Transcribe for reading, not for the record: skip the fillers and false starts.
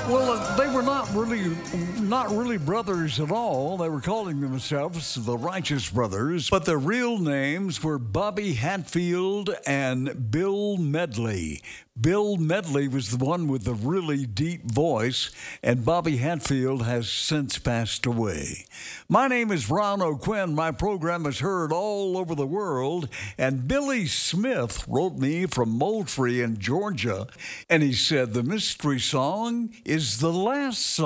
Well, they were not really brothers at all. They were calling themselves the Righteous Brothers, but their real names were Bobby Hatfield and Bill Medley. Bill Medley was the one with the really deep voice, and Bobby Hatfield has since passed away. My name is Ron O'Quinn. My program is heard all over the world, and Billy Smith wrote me from Moultrie in Georgia, and he said the mystery song is the last song.